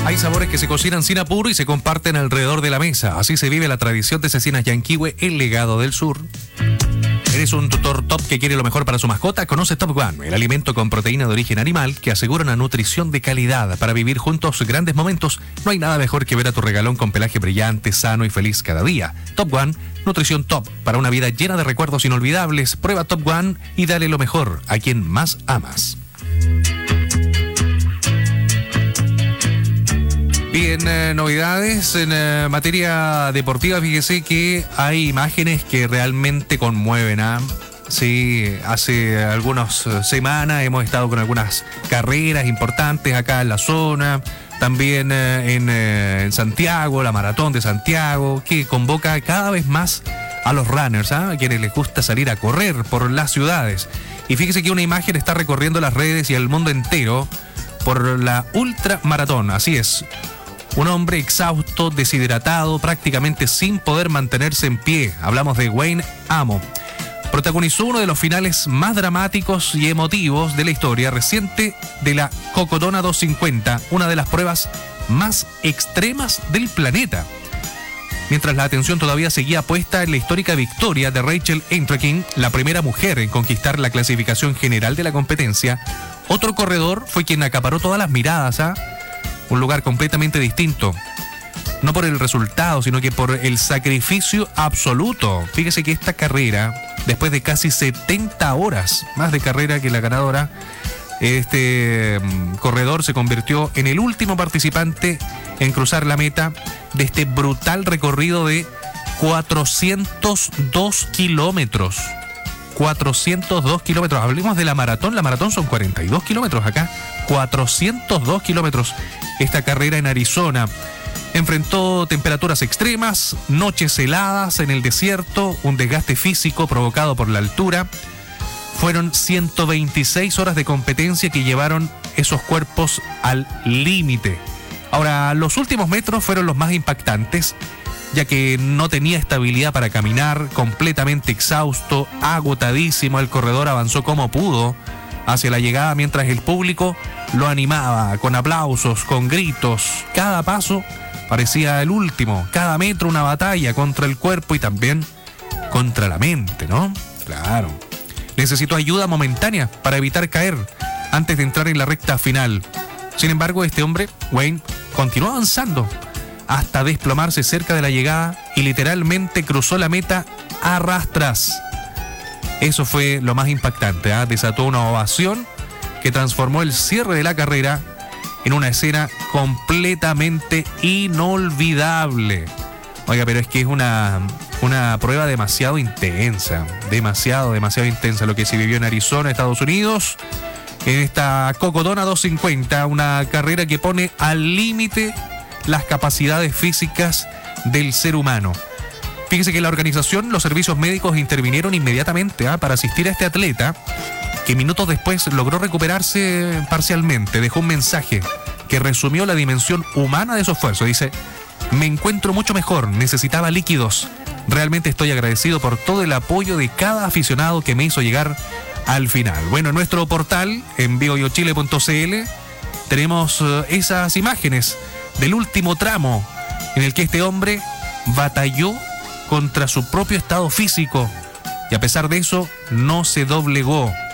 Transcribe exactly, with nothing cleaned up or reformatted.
Hay sabores que se cocinan sin apuro y se comparten alrededor de la mesa. Así se vive la tradición de Cecinas Yanquihue, el legado del sur. ¿Eres un tutor top que quiere lo mejor para su mascota? Conoce Top One, el alimento con proteína de origen animal que asegura una nutrición de calidad para vivir juntos grandes momentos. No hay nada mejor que ver a tu regalón con pelaje brillante, sano y feliz cada día. Top One, nutrición top para una vida llena de recuerdos inolvidables. Prueba Top One y dale lo mejor a quien más amas. Bien, eh, novedades en eh, materia deportiva. Fíjese que hay imágenes que realmente conmueven. ¿eh? Sí, hace algunas semanas hemos estado con algunas carreras importantes acá en la zona. También eh, en, eh, en Santiago, la Maratón de Santiago, que convoca cada vez más a los runners, ¿eh? a quienes les gusta salir a correr por las ciudades. Y fíjese que una imagen está recorriendo las redes y el mundo entero por la ultramaratón. Así es. Un hombre exhausto, deshidratado, prácticamente sin poder mantenerse en pie. Hablamos de Wayne Amo. Protagonizó uno de los finales más dramáticos y emotivos de la historia reciente de la Cocodona doscientos cincuenta, una de las pruebas más extremas del planeta. Mientras la atención todavía seguía puesta en la histórica victoria de Rachel Entrekin, la primera mujer en conquistar la clasificación general de la competencia, otro corredor fue quien acaparó todas las miradas, ¿ah? Un lugar completamente distinto. No por el resultado, sino que por el sacrificio absoluto. Fíjese que esta carrera, después de casi setenta horas más de carrera que la ganadora, este um, corredor se convirtió en el último participante en cruzar la meta de este brutal recorrido de cuatrocientos dos kilómetros. cuatrocientos dos kilómetros. Hablemos de la maratón. La maratón son cuarenta y dos kilómetros acá. cuatrocientos dos kilómetros. Esta carrera en Arizona enfrentó temperaturas extremas, noches heladas en el desierto, un desgaste físico provocado por la altura. Fueron ciento veintiséis horas de competencia que llevaron esos cuerpos al límite. Ahora, los últimos metros fueron los más impactantes, ya que no tenía estabilidad para caminar, completamente exhausto, agotadísimo. El corredor avanzó como pudo hacia la llegada mientras el público lo animaba con aplausos, con gritos. Cada paso parecía el último, cada metro una batalla contra el cuerpo y también contra la mente, ¿no? Claro. Necesitó ayuda momentánea para evitar caer antes de entrar en la recta final. Sin embargo, este hombre, Wayne, continuó avanzando hasta desplomarse cerca de la llegada y literalmente cruzó la meta a rastras. Eso fue lo más impactante, ¿eh? Desató una ovación que transformó el cierre de la carrera en una escena completamente inolvidable. Oiga, pero es que es una, una prueba demasiado intensa, demasiado, demasiado intensa lo que se vivió en Arizona, Estados Unidos, en esta Cocodona doscientos cincuenta, una carrera que pone al límite las capacidades físicas del ser humano. Fíjese que la organización, los servicios médicos intervinieron inmediatamente ¿eh? para asistir a este atleta, que minutos después logró recuperarse parcialmente. Dejó un mensaje que resumió la dimensión humana de su esfuerzo. Dice: me encuentro mucho mejor, necesitaba líquidos. Realmente estoy agradecido por todo el apoyo de cada aficionado que me hizo llegar al final. Bueno, en nuestro portal, en bioyochile punto cl, tenemos uh, esas imágenes del último tramo en el que este hombre batalló contra su propio estado físico y a pesar de eso no se doblegó.